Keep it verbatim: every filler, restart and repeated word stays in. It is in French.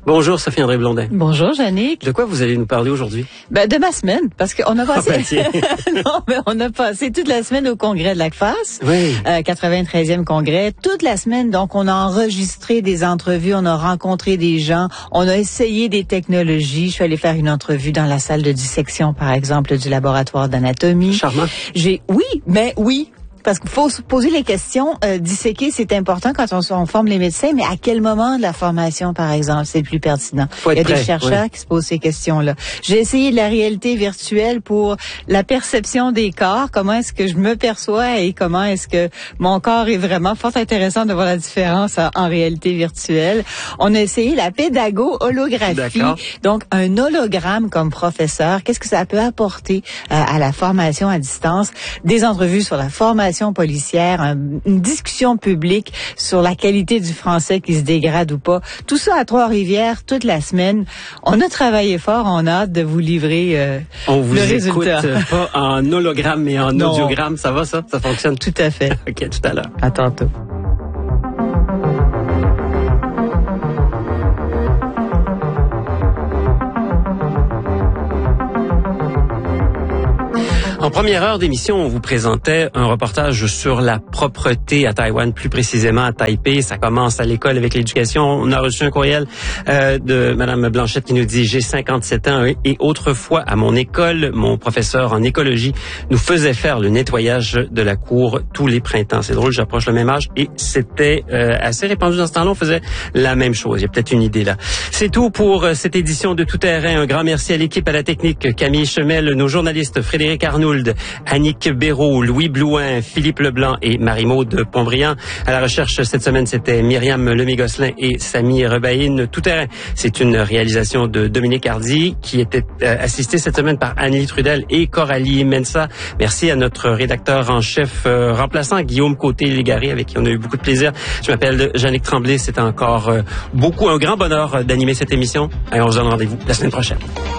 Bonjour Sophie André Blondin. Bonjour Jannick. De quoi vous allez nous parler aujourd'hui? Ben, de ma semaine, parce qu'on a passé... Oh, ben, non, mais on a passé toute la semaine au congrès de l'A C F A S. Oui. Euh, quatre-vingt-treizième congrès. Toute la semaine, donc, on a enregistré des entrevues, on a rencontré des gens, on a essayé des technologies. Je suis allée faire une entrevue dans la salle de dissection, par exemple, du laboratoire d'anatomie. Charmant. J'ai, oui, mais oui. Parce qu'il faut se poser les questions. Euh, disséquer, c'est important quand on, on forme les médecins, mais à quel moment de la formation, par exemple, c'est le plus pertinent? Faut être Il y a prêt, des chercheurs oui. qui se posent ces questions-là. J'ai essayé de la réalité virtuelle pour la perception des corps. Comment est-ce que je me perçois et comment est-ce que mon corps est vraiment fort intéressant de voir la différence en, en réalité virtuelle. On a essayé la pédago-holographie. D'accord. Donc, un hologramme comme professeur. Qu'est-ce que ça peut apporter euh, à la formation à distance? Des entrevues sur la formation policière, un, une discussion publique sur la qualité du français qui se dégrade ou pas. Tout ça à Trois-Rivières toute la semaine. On a travaillé fort, on a hâte de vous livrer euh, On vous le écoute résultat. euh, pas en hologramme, mais en Non. audiogramme. Ça va, ça? Ça fonctionne? Tout à fait. OK, tout à l'heure. À tantôt. En première heure d'émission, on vous présentait un reportage sur la propreté à Taïwan, plus précisément à Taipei. Ça commence à l'école avec l'éducation. On a reçu un courriel euh, de Madame Blanchette qui nous dit « J'ai cinquante-sept ans et autrefois à mon école, mon professeur en écologie nous faisait faire le nettoyage de la cour tous les printemps. » C'est drôle, j'approche le même âge et c'était euh, assez répandu dans ce temps-là. On faisait la même chose. Il y a peut-être une idée là. C'est tout pour euh, cette édition de Tout Terrain. Un grand merci à l'équipe, à la technique, Camille Chemel, nos journalistes Frédéric Arnould, Annick Béraud, Louis Blouin, Philippe Leblanc et Marie-Maude Pontbriand. À la recherche cette semaine, c'était Myriam Lemay-Gosselin et Samy Rebaïne. Tout Terrain, c'est une réalisation de Dominique Hardy qui était euh, assistée cette semaine par Annie Trudel et Coralie Mensa. Merci à notre rédacteur en chef euh, remplaçant, Guillaume Côté-Légaré, avec qui on a eu beaucoup de plaisir. Je m'appelle Jannick Tremblay. C'est encore euh, beaucoup, un grand bonheur euh, d'animer cette émission. Et on se donne rendez-vous la semaine prochaine.